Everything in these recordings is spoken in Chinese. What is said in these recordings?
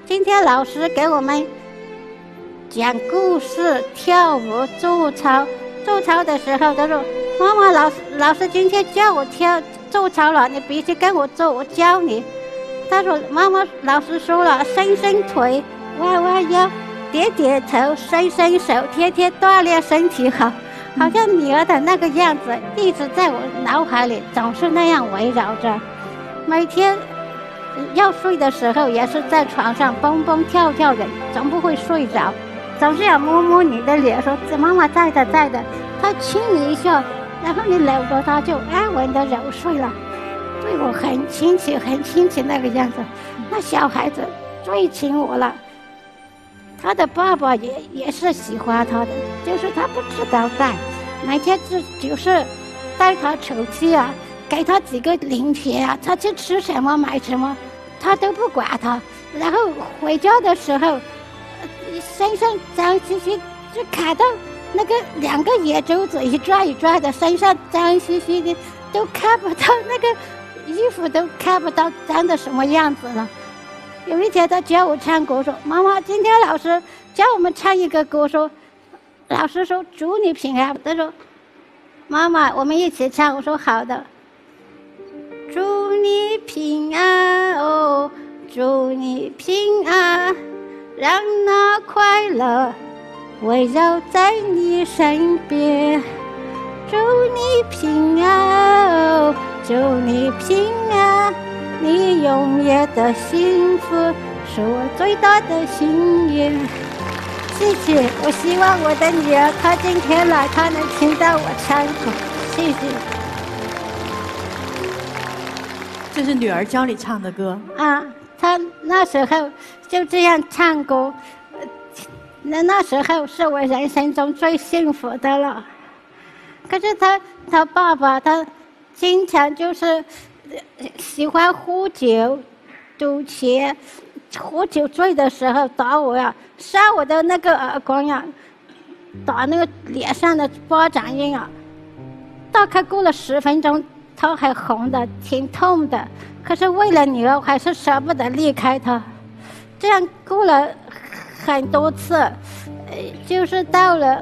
今天老师给我们讲故事、跳舞、做操。做操的时候，他说：“妈妈，老师今天叫我做操了，你必须跟我做，我教你。”他说：“妈妈，老师说了，伸伸腿，弯弯腰，点点头，伸伸手，天天锻炼身体好。”好像女儿的那个样子一直在我脑海里，总是那样围绕着。每天要睡的时候，也是在床上蹦蹦跳跳的，总不会睡着，总是要摸摸你的脸，说妈妈在的在的。他亲你一下，然后你搂着他就安稳的揉睡了，对我很亲切，很亲切那个样子。那小孩子最亲我了。他的爸爸也是喜欢他的，就是他不知道带，每天就是带他出去啊，给他几个零钱啊，他去吃什么买什么，他都不管他。然后回家的时候，身上脏兮兮，就卡到那个2个野珠子一抓一抓的，身上脏兮兮的，都看不到那个衣服，都看不到脏的什么样子了。有一天他教我唱歌，说妈妈，今天老师教我们唱一个歌，说老师说祝你平安。他说妈妈我们一起唱，我说好的。祝你平安哦，祝你平安，让那快乐围绕在你身边。祝你平安哦，祝你平安，你永远的幸福是我最大的心愿。谢谢，我希望我的女儿她今天来，她能听到我唱歌。谢谢。 这是女儿教你唱的歌啊，她那时候就这样唱歌，那时候是我人生中最幸福的了。可是他爸爸他经常就是喜欢喝酒、赌钱，喝酒醉的时候打我呀，扇我的那个耳光呀，打那个脸上的巴掌印啊。大概过了10分钟，他还红的，挺痛的。可是为了女儿，还是舍不得离开他。这样过了很多次，就是到了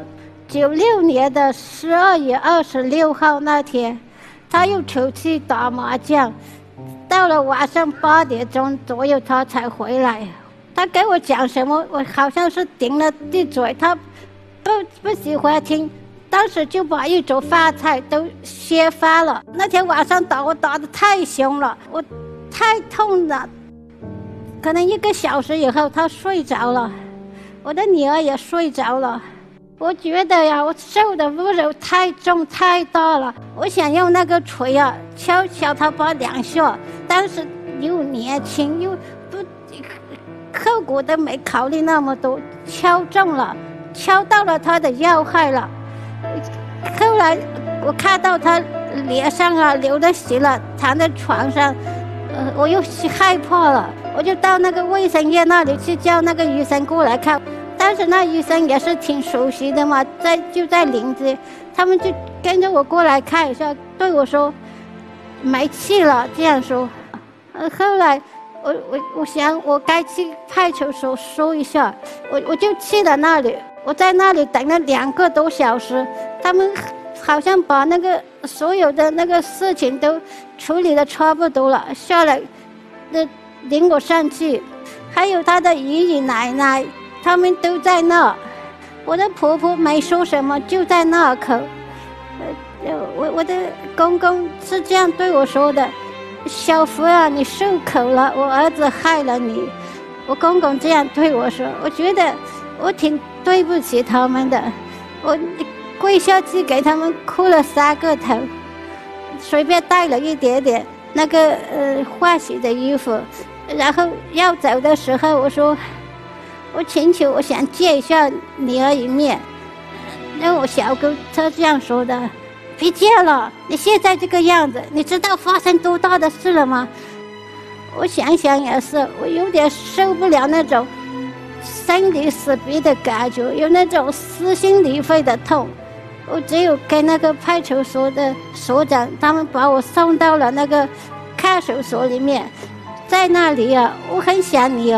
96年的12月26号那天，他又出去打麻将，到了晚上8点钟左右他才回来。他给我讲什么，我好像是顶了地嘴，他不喜欢听，当时就把一桌饭菜都掀翻了。那天晚上打我打得太凶了，我太痛了。可能1个小时以后他睡着了，我的女儿也睡着了。我觉得呀，我受的侮辱太重太大了，我想用那个锤啊敲他把2下，当时又年轻又不后果都没考虑那么多，敲中了，敲到了他的要害了。后来我看到他脸上啊流的血了，躺在床上，我又害怕了，我就到那个卫生院那里去叫那个医生过来看。但是那医生也是挺熟悉的嘛，就在邻居，他们就跟着我过来看一下，对我说没气了这样说。后来我想我该去派出所说一下，我就去了那里。我在那里等了2个多小时，他们好像把那个所有的那个事情都处理得差不多了，下来领我上去。还有他的姨姨奶奶他们都在那，我的婆婆没说什么，就在那口。我的公公是这样对我说的：小福啊，你受口了，我儿子害了你。我公公这样对我说，我觉得我挺对不起他们的。我跪下去给他们磕了3个头，随便带了一点点那个换洗的衣服。然后要走的时候，我说我请求，我想见一下女儿一面。那我小姑她这样说的：别见了，你现在这个样子，你知道发生多大的事了吗？我想想也是，我有点受不了那种生离死别的感觉，有那种撕心裂肺的痛。我只有跟那个派出所的所长，他们把我送到了那个看守所里面。在那里啊，我很想女儿，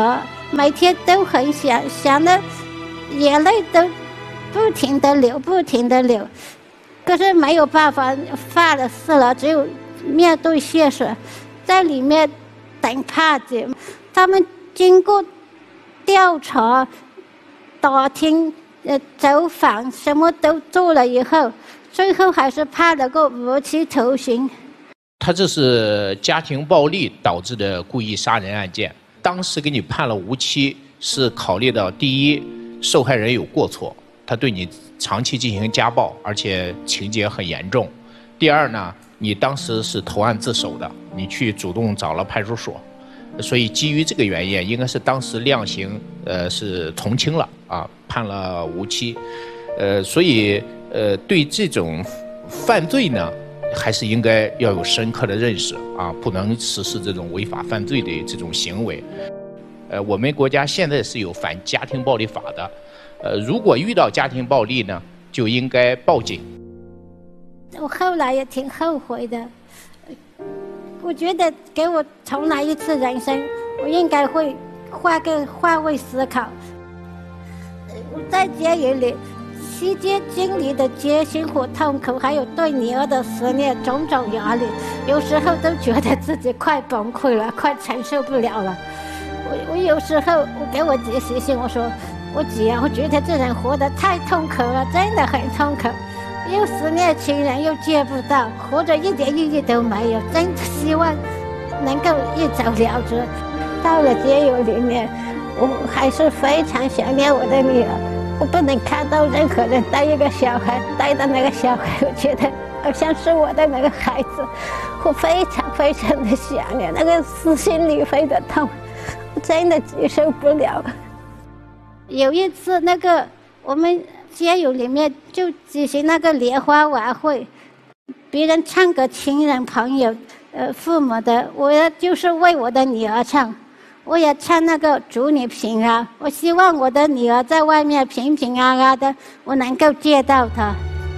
每天都很想的眼泪都不停地流，不停地流。可是没有办法，发了誓了，只有面对现实，在里面等判决。他们经过调查、打听、走访，什么都做了以后，最后还是判了个无期徒刑。 他这是家庭暴力导致的故意杀人案件，当时给你判了无期，是考虑到第一，受害人有过错，他对你长期进行家暴，而且情节很严重；第二呢，你当时是投案自首的，你去主动找了派出所，所以基于这个原因，应该是当时量刑是从轻了啊，判了无期。所以对这种犯罪呢，还是应该要有深刻的认识啊，不能实施这种违法犯罪的这种行为。我们国家现在是有反家庭暴力法的，如果遇到家庭暴力呢，就应该报警。 我后来也挺后悔的，我觉得给我重来一次人生，我应该会换位思考。我在监狱里期间经历的艰辛和痛苦，还有对女儿的思念，种种压力，有时候都觉得自己快崩溃了，快承受不了了。我有时候我给我姐写信，我说我姐啊，我觉得这人活得太痛苦了，真的很痛苦，又思念亲人又见不到，活着一点意义都没有，真希望能够一走了之。到了监狱里面，我还是非常想念我的女儿。我不能看到任何人带一个小孩，带的那个小孩，我觉得好像是我的那个孩子，我非常非常的想念，那个撕心裂肺的痛，我真的接受不了。有一次，那个我们监狱里面就举行那个联欢晚会，别人唱给亲人朋友、父母的，我就是为我的女儿唱。我也唱那个祝你平安，我希望我的女儿在外面平平安安的，我能够见到她。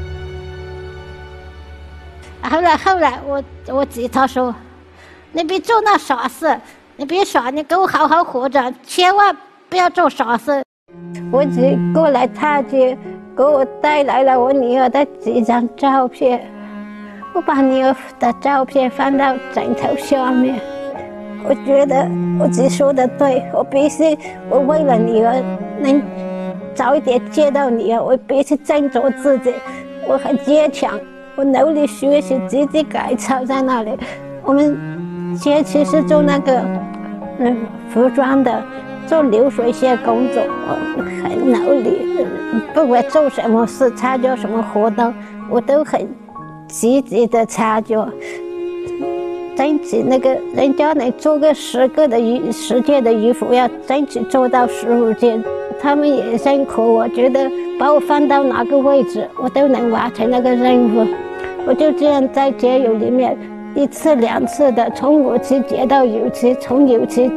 后来我姐她说，你别做那傻事，你别耍，你给我好好活着，千万不要做傻事。我姐过来探监，给我带来了我女儿的几张照片，我把女儿的照片放到枕头下面。我觉得我姐说的对，我必须，我为了女儿能早一点见到女儿，我必须振作自己。我很坚强，我努力学习，积极改造在那里。我们前期是做那个服装的，做流水线工作，我很努力，不管做什么事，参加什么活动，我都很积极的参加。争取那个人家能做个10件的衣服，要争取做到15件。他们也辛苦，我觉得把我放到哪个位置，我都能完成那个任务。我就这样在监狱里面1次2次的，从无期结到有期，从有期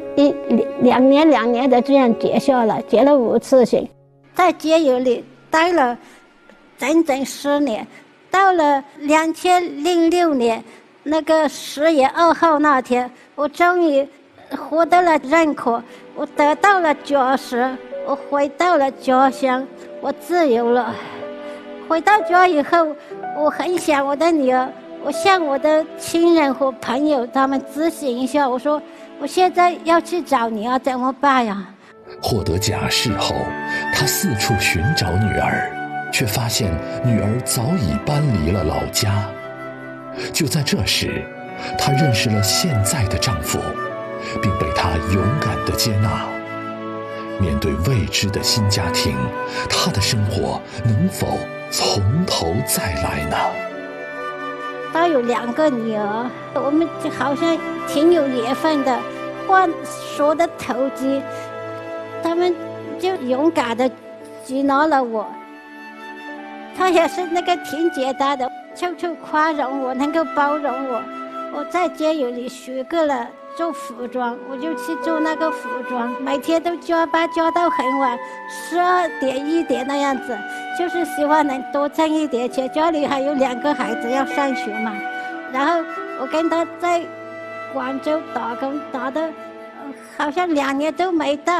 2年的这样结下来，结了5次刑，在监狱里待了整整10年。到了2006年。那个10月2号那天，我终于获得了认可，我得到了假释，我回到了家乡，我自由了。回到家以后，我很想我的女儿，我向我的亲人和朋友他们咨询一下，我说我现在要去找女儿怎么办呀？ 获得假释后，他四处寻找女儿，却发现女儿早已搬离了老家。就在这时，她认识了现在的丈夫，并被他勇敢地接纳。面对未知的新家庭，她的生活能否从头再来呢？ 她有2个女儿，我们好像挺有缘分的，话说的投机，他们就勇敢地接纳了我。她也是那个挺简单的，处处宽容我，能够包容我。我在监狱里学过了做服装，我就去做那个服装，每天都加班加到很晚，12点1点那样子，就是希望能多挣一点钱。家里还有2个孩子要上学嘛，然后我跟他在广州打工，打到好像2年都没到。